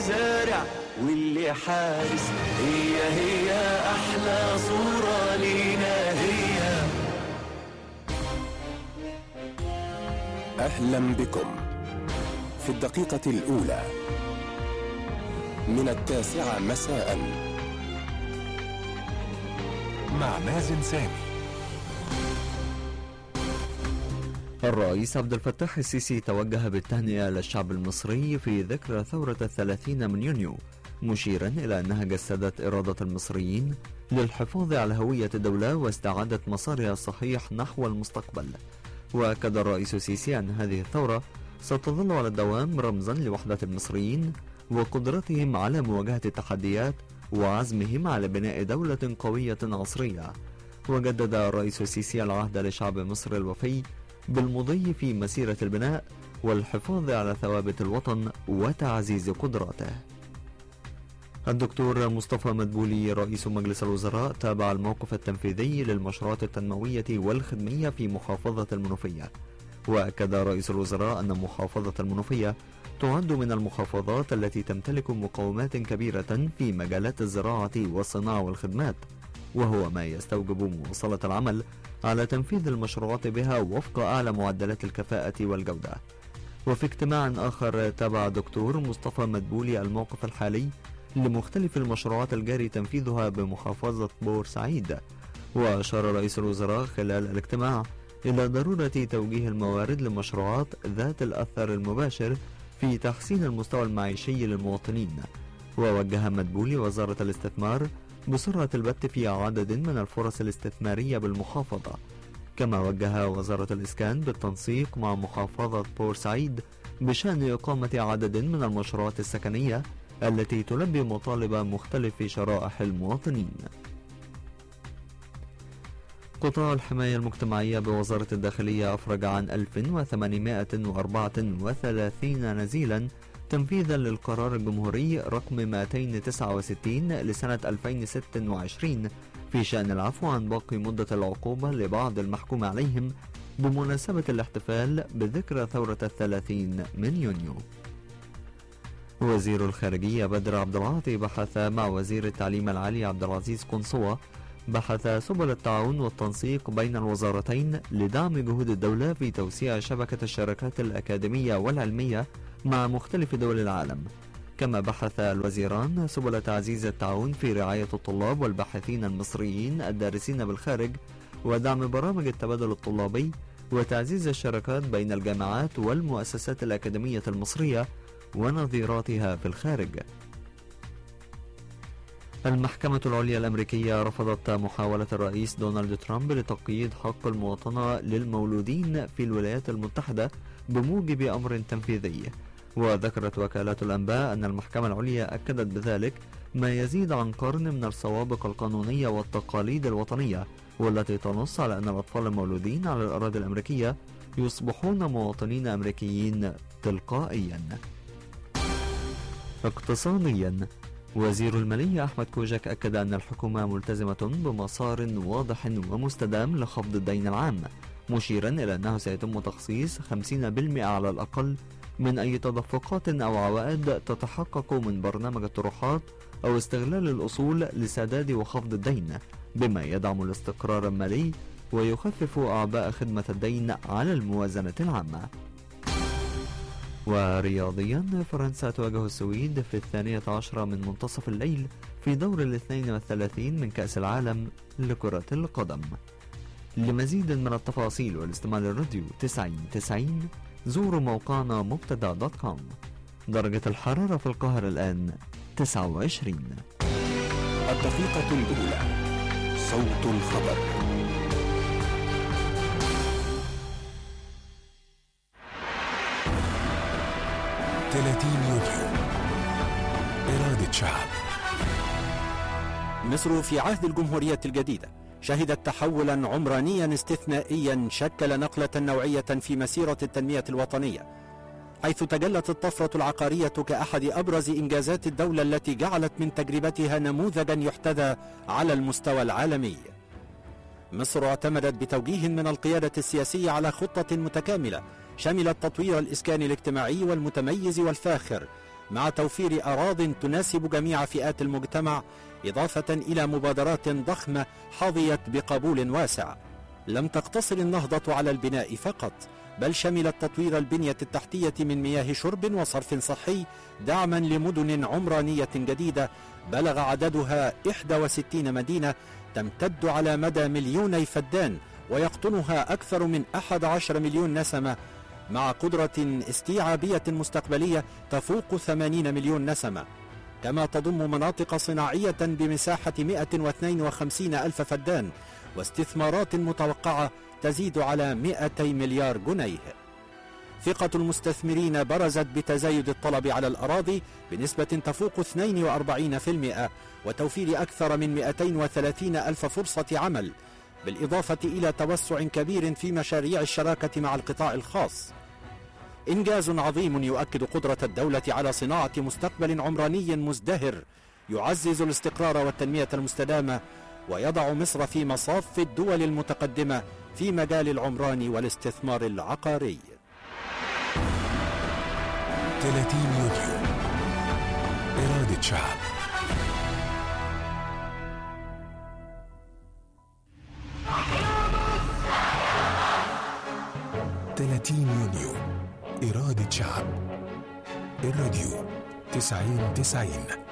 زارع واللي حارس، هي أحلى صورة لينا هي. أهلا بكم في الدقيقة الأولى من 9 مساء مع مازن سامي. الرئيس عبد الفتاح السيسي توجه بالتهنئة للشعب المصري في ذكرى ثورة 30 من يونيو، مشيرا إلى أنها جسدت إرادة المصريين للحفاظ على هوية الدولة واستعادة مسارها الصحيح نحو المستقبل. وأكد الرئيس السيسي أن هذه الثورة ستظل على الدوام رمزا لوحدة المصريين وقدرتهم على مواجهة التحديات وعزمهم على بناء دولة قوية عصرية. وجدد الرئيس السيسي العهد لشعب مصر الوفي بالمضي في مسيرة البناء والحفاظ على ثوابت الوطن وتعزيز قدراته. الدكتور مصطفى مدبولي رئيس مجلس الوزراء تابع الموقف التنفيذي للمشروعات التنموية والخدمية في محافظة المنوفية. وأكد رئيس الوزراء أن محافظة المنوفية تعد من المحافظات التي تمتلك مقومات كبيرة في مجالات الزراعة والصناعة والخدمات، وهو ما يستوجب مواصلة العمل على تنفيذ المشروعات بها وفق أعلى معدلات الكفاءة والجودة. وفي اجتماع آخر تابع دكتور مصطفى مدبولي الموقف الحالي لمختلف المشروعات الجاري تنفيذها بمحافظة بورسعيد. وأشار رئيس الوزراء خلال الاجتماع إلى ضرورة توجيه الموارد لمشروعات ذات الأثر المباشر في تحسين المستوى المعيشي للمواطنين. ووجه مدبولي وزارة الاستثمار بسرعة البت في عدد من الفرص الاستثمارية بالمحافظة، كما وجه وزارة الإسكان بالتنسيق مع محافظة بورسعيد بشأن إقامة عدد من المشروعات السكنية التي تلبي مطالب مختلف شرائح المواطنين. قطاع الحماية المجتمعية بوزارة الداخلية أفرج عن 1834 نزيلا تنفيذا للقرار الجمهوري رقم 269 لسنة 2026 في شأن العفو عن باقي مدة العقوبة لبعض المحكوم عليهم بمناسبة الاحتفال بذكرى ثورة 30 من يونيو. وزير الخارجية بدر عبد العاطي بحث مع وزير التعليم العالي عبد العزيز قنصوة سبل التعاون والتنسيق بين الوزارتين لدعم جهود الدولة في توسيع شبكة الشراكات الأكاديمية والعلمية مع مختلف دول العالم. كما بحث الوزيران سبل تعزيز التعاون في رعاية الطلاب والباحثين المصريين الدارسين بالخارج ودعم برامج التبادل الطلابي وتعزيز الشراكات بين الجامعات والمؤسسات الأكاديمية المصرية ونظيراتها في الخارج. المحكمة العليا الأمريكية رفضت محاولة الرئيس دونالد ترامب لتقييد حق المواطنة للمولودين في الولايات المتحدة بموجب أمر تنفيذي. وذكرت وكالات الأنباء أن المحكمة العليا أكدت بذلك ما يزيد عن قرن من السوابق القانونية والتقاليد الوطنية، والتي تنص على أن الأطفال المولودين على الأراضي الأمريكية يصبحون مواطنين أمريكيين تلقائيا. اقتصاديا، وزير المالية أحمد كوجك أكد أن الحكومة ملتزمة بمسار واضح ومستدام لخفض الدين العام، مشيرا إلى أنه سيتم تخصيص 50% على الأقل من أي تدفقات أو عوائد تتحقق من برنامج الطروحات أو استغلال الأصول لسداد وخفض الدين، بما يدعم الاستقرار المالي ويخفف أعباء خدمة الدين على الموازنة العامة. ورياضيا، فرنسا تواجه السويد في 12 من منتصف الليل في دور 32 من كأس العالم لكرة القدم. لمزيد من التفاصيل والاستماع للراديو 90 زوروا موقعنا مبتدا.com. درجة الحرارة في القاهرة الآن 29. الدقيقة الأولى، صوت الخبر. يونيو، إرادة شعب. مصر في عهد الجمهورية الجديدة شهدت تحولا عمرانيا استثنائيا شكل نقلة نوعية في مسيرة التنمية الوطنية، حيث تجلت الطفرة العقارية كأحد أبرز إنجازات الدولة التي جعلت من تجربتها نموذجا يحتذى على المستوى العالمي. مصر اعتمدت بتوجيه من القيادة السياسية على خطة متكاملة شملت تطوير الإسكان الاجتماعي والمتميز والفاخر مع توفير أراضٍ تناسب جميع فئات المجتمع، إضافة إلى مبادرات ضخمة حظيت بقبول واسع. لم تقتصر النهضة على البناء فقط، بل شملت تطوير البنية التحتية من مياه شرب وصرف صحي، دعما لمدن عمرانية جديدة بلغ عددها 61 مدينة تمتد على مدى 2,000,000 فدان، ويقطنها أكثر من 11 مليون نسمة، مع قدرة استيعابية مستقبلية تفوق 80 مليون نسمة. كما تضم مناطق صناعية بمساحة 152 ألف فدان، واستثمارات متوقعة تزيد على 200 مليار جنيه. ثقة المستثمرين برزت بتزايد الطلب على الأراضي بنسبة تفوق 42%، وتوفير أكثر من 230 ألف فرصة عمل، بالإضافة إلى توسع كبير في مشاريع الشراكة مع القطاع الخاص. إنجاز عظيم يؤكد قدرة الدولة على صناعة مستقبل عمراني مزدهر يعزز الاستقرار والتنمية المستدامة، ويضع مصر في مصاف الدول المتقدمة في مجال العمران والاستثمار العقاري. 30 يونيو، إرادة شعب. يونيو، إرادة شعب. الراديو 90-90.